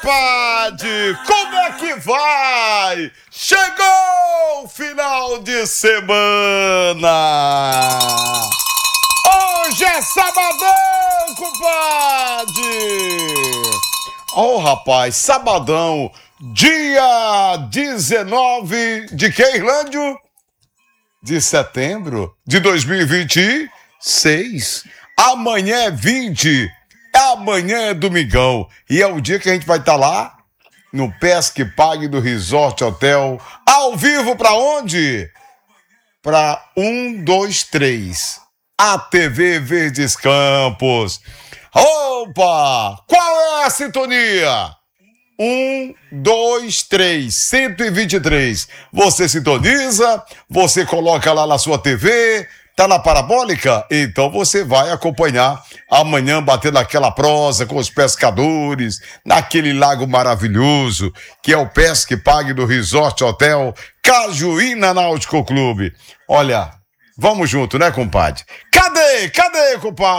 compadre! Como é que vai? Chegou o final de semana! Hoje é sabadão, compadre! Oh, rapaz, sabadão, dia 19 de que, Irlândio? De setembro de 2026. Amanhã é 20. Amanhã é domingão. E é o dia que a gente vai estar lá no Pesque Pague do Resort Hotel. Ao vivo para onde? Para 123. A TV Verdes Campos. Opa! Qual é a sintonia? 123, 123. Você sintoniza, você coloca lá na sua TV, tá na parabólica? Então você vai acompanhar amanhã batendo aquela prosa com os pescadores, naquele lago maravilhoso, que é o Pesque Pague do Resort Hotel Cajuína Náutico Clube. Olha, vamos junto, né, compadre? Cadê, compadre?